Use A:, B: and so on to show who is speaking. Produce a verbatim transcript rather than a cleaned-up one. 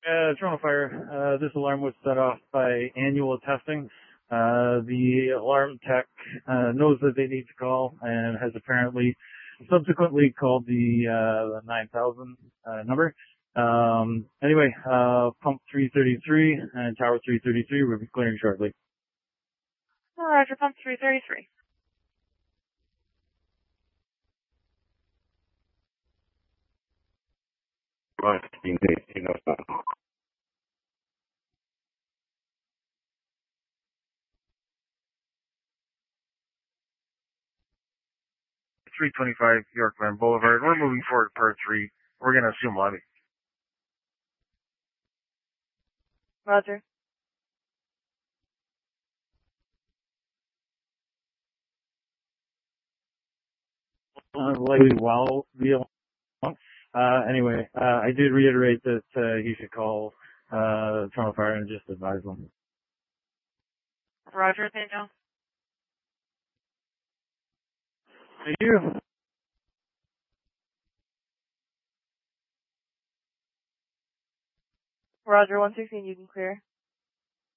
A: Uh, Toronto Fire, uh, this alarm was set off by annual testing. Uh, the alarm tech uh, knows that they need to call and has apparently subsequently called the uh, nine thousand uh, number. Um, anyway, uh, pump three thirty-three and tower three thirty-three will be clearing shortly.
B: Roger, pump three thirty-three.
C: Right, indeed, you know that.
D: three twenty-five Yorkland Boulevard. We're moving forward to part three. We're going to assume lobby.
B: Roger.
A: Uh, likely while the alarm. Uh, anyway, uh, I did reiterate that uh, he should call uh, Toronto Fire and just advise them.
B: Roger, thank you.
A: Thank you.
B: Roger, one sixteen, you can clear.